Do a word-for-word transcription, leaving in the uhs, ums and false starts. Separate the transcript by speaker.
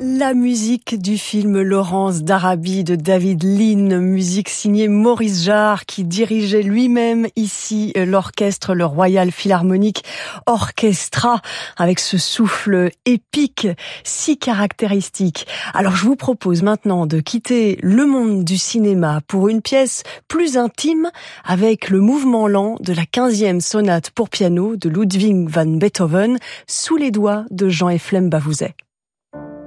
Speaker 1: La musique du film Laurence d'Arabie de David Lean, musique signée Maurice Jarre qui dirigeait lui-même ici l'orchestre, le Royal Philharmonic Orchestra, avec ce souffle épique si caractéristique. Alors je vous propose maintenant de quitter le monde du cinéma pour une pièce plus intime avec le mouvement lent de la quinzième sonate pour piano de Ludwig van Beethoven, sous les doigts de Jean Ephrem Bavouzet.